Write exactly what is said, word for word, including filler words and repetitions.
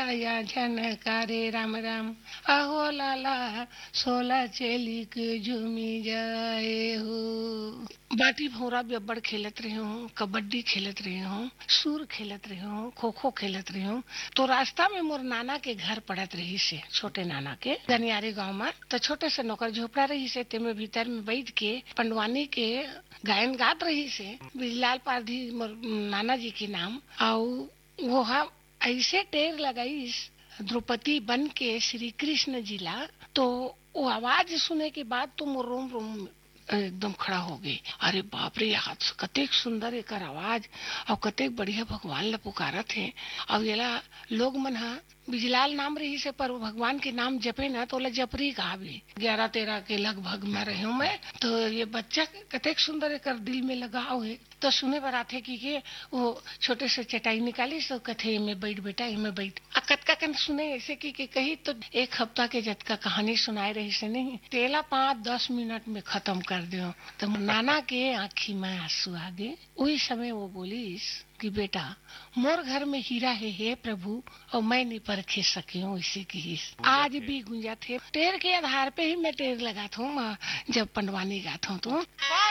या झनकारे राम राम, अहो लाला सोला चेली के झूमी जाए हो। बाटी भौरा बेबड़ खेलत रही हूँ, कबड्डी खेलत रही हूँ, सूर खेलत रही हूँ, खो खो खेलत रही हूँ। तो रास्ता में मोर नाना के घर पड़त रही से, छोटे नाना के गनियारी गांव में। तो छोटे से नौकर झोपड़ा रही से, ते में भीतर में बैठ के पंडवानी के गायन गात रही से, बिजलाल पारधी मोर नाना जी के नाम। और वो हम ऐसे टेर लगाईस द्रौपदी बन के श्री कृष्ण जिला। तो वो आवाज सुने के बाद तो मोर रोम रोम एकदम खड़ा हो गई। अरे बाप रे, आज कतेक सुंदर एकर आवाज और कतेक बढ़िया भगवान ला पुकारत है। और येला लोग मन हा बिजलाल नाम रही से, पर भगवान के नाम जपे ना तो ला जपरी कहा भी। ग्यारह तेरह के लगभग में रही हूँ मैं। तो ये बच्चा कतेक सुंदर एकर दिल में लगाव है। तो सुने बर आथे कि के वो छोटे से चटाई निकाली तो कथे में बैठ बेटा, इमे बैठ। आ कतका कन सुने ऐसे की के कही तो एक हफ्ता के जतका कहानी सुनाए रही से नहीं, तेला पाँच दस मिनट में खत्म कर दियो। तो नाना के आँखी में आंसू आ गए। उसी समय वो बोलीस कि बेटा मोर घर में हीरा है, हे प्रभु, और मैं नहीं परखे सकी हूँ इसी की। आज भी गुंजा थे टेर के आधार पे ही मैं टेर लगा था जब पंडवानी गाता हूँ। तो